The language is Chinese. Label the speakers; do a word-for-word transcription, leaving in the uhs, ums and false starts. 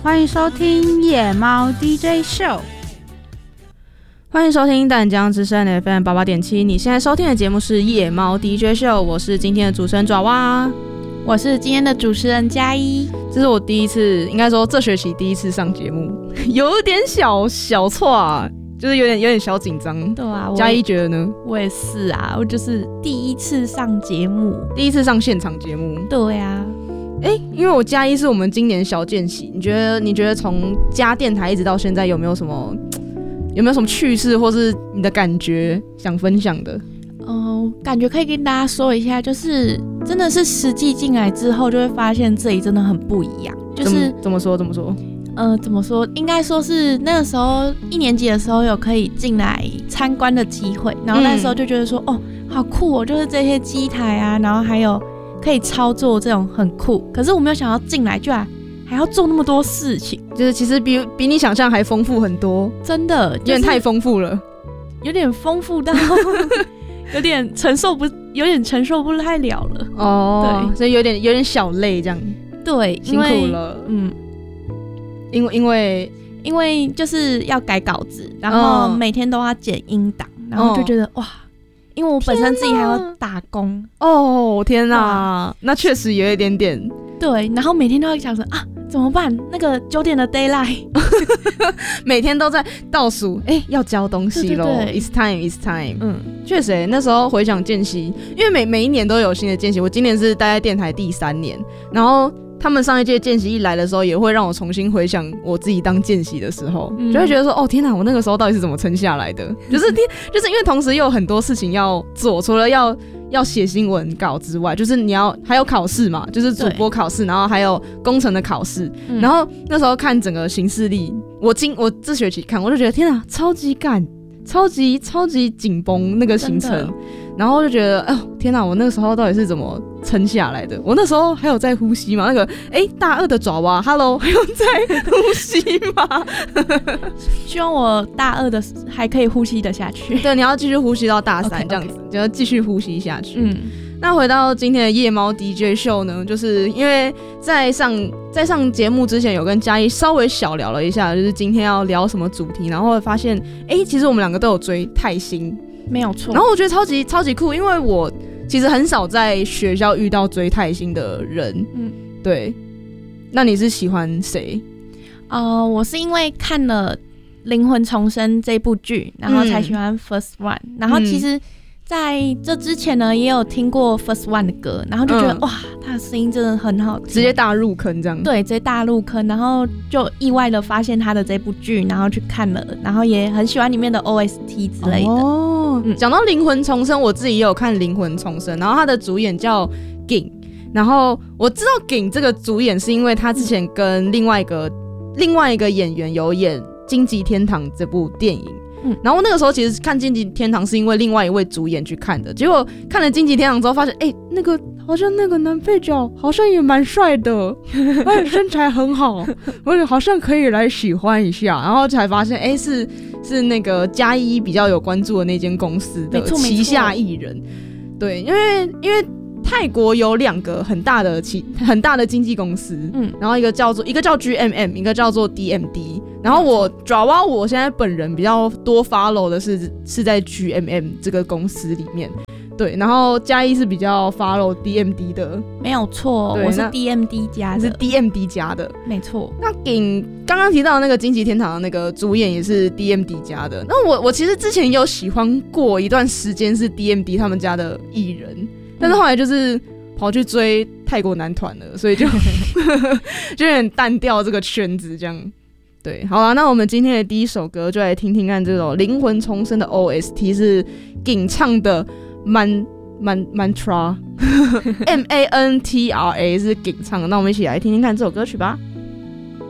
Speaker 1: 欢迎收听野猫 D J 秀。
Speaker 2: 欢迎收听淡江之声 F M 八八点七，你现在收听的节目是野猫 D J 秀，我是今天的主持人爪哇，
Speaker 1: 我是今天的主持人嘉一。
Speaker 2: 这是我第一次，应该说这学期第一次上节目，有点小小错啊，就是有点有点小紧张。
Speaker 1: 对啊，
Speaker 2: 嘉一觉得呢？
Speaker 1: 我也是啊，我就是第一次上节目，
Speaker 2: 第一次上现场节目。
Speaker 1: 对啊。
Speaker 2: 哎、欸，因为我嘉一是我们今年小见习，你觉得你觉得从加电台一直到现在有没有什么有没有什么趣事，或是你的感觉想分享的？
Speaker 1: 嗯、呃，感觉可以跟大家说一下，就是真的是实际进来之后，就会发现这里真的很不一样。就是
Speaker 2: 怎么说怎么说？
Speaker 1: 呃，怎么说？应该说是那个时候一年级的时候有可以进来参观的机会，然后那时候就觉得说，嗯、哦，好酷哦，就是这些机台啊，然后还有可以操作这种很酷。可是我没有想到进来居然还要做那么多事情，
Speaker 2: 就是其实比比你想象还丰富很多，
Speaker 1: 真的、就是、
Speaker 2: 有点太丰富了，
Speaker 1: 有点丰富到有点承受不，有点承受不太了了。
Speaker 2: 哦，
Speaker 1: 对，
Speaker 2: 所以有点有点小累这样。
Speaker 1: 对，
Speaker 2: 辛苦了，
Speaker 1: 嗯，
Speaker 2: 因为因为
Speaker 1: 因为就是要改稿子，然后每天都要剪音档、嗯，然后就觉得、哦、哇，因为我本身自己还要打工。
Speaker 2: 哦，天哪，那确实有一点点。
Speaker 1: 对，然后每天都要想着啊，怎么办？那个九点的 deadline，
Speaker 2: 每天都在倒数，哎、欸，要交东西咯 It's time, it's time。嗯，确实、欸，那时候回想见习，因为每每一年都有新的见习，我今年是待在电台第三年，然后他们上一届见习一来的时候，也会让我重新回想我自己当见习的时候，嗯、就会觉得说，哦，天哪，我那个时候到底是怎么撑下来的？就是就是因为同时又有很多事情要做，除了要。要写新闻稿之外，就是你要还有考试嘛，就是主播考试，然后还有工程的考试、嗯。然后那时候看整个行事历，我今我这学期看，我就觉得天啊，超级赶，超级超级紧绷那个行程，然后就觉得哦天啊，我那个时候到底是怎么撑下来的？我那时候还有在呼吸吗？那个哎、欸，大二的爪哇 ，Hello， 还有在呼吸吗？
Speaker 1: 希望我大二的还可以呼吸得下去。
Speaker 2: 对，你要继续呼吸到大三
Speaker 1: okay,
Speaker 2: 这样子，
Speaker 1: okay.
Speaker 2: 就要继续呼吸下去。
Speaker 1: 嗯，
Speaker 2: 那回到今天的夜猫 D J 秀呢，就是因为在上在上节目之前有跟嘉一稍微小聊了一下，就是今天要聊什么主题，然后发现哎、欸，其实我们两个都有追泰星，
Speaker 1: 没有错。
Speaker 2: 然后我觉得超级超级酷，因为我其实很少在学校遇到追泰星的人。嗯，对。那你是喜欢谁？
Speaker 1: 呃，我是因为看了《灵魂重生》这部剧，然后才喜欢 First One、嗯。然后其实在这之前呢，也有听过 First One 的歌，然后就觉得、嗯、哇，他的声音真的很好听，
Speaker 2: 直接大入坑这样。
Speaker 1: 对，直接大入坑，然后就意外的发现他的这部剧，然后去看了，然后也很喜欢里面的 O S T 之类的。
Speaker 2: 哦，讲、嗯、到《灵魂重生》，我自己也有看《灵魂重生》，然后他的主演叫 Ging， 然后我知道 Ging 这个主演是因为他之前跟另外一个、嗯、另外一个演员有演《荆棘天堂》这部电影。嗯，然后那个时候其实看《荆棘天堂》是因为另外一位主演去看的，结果看了《荆棘天堂》之后发现，哎、欸，那个好像那个男配角好像也蛮帅的，而且身材很好，我好像可以来喜欢一下，然后才发现，哎、欸，是是那个嘉一比较有关注的那间公司的旗下艺人，对，因为因为。泰国有两个很大的其很大的经纪公司，嗯，然后一个叫做一个叫 G M M， 一个叫做 D M D。然后我爪哇，我现在本人比较多 follow 的是是在 G M M 这个公司里面，对。然后嘉一是比较 follow D M D 的，
Speaker 1: 没有错，我是 D M D 家的，
Speaker 2: 是 D M D 家的，
Speaker 1: 没错。
Speaker 2: 那给刚刚提到的那个荆棘天堂的那个主演也是 D M D 家的。那我我其实之前有喜欢过一段时间是 D M D 他们家的艺人。但是后来就是跑去追泰国男团了，所以就就有点淡掉这个圈子这样。对，好啦，那我们今天的第一首歌就来听听看这首灵魂重生的 O S T 是 Ging 唱的 Man Man Mantra M A N T R A 是 Ging 唱的，那我们一起来听听看这首歌曲吧。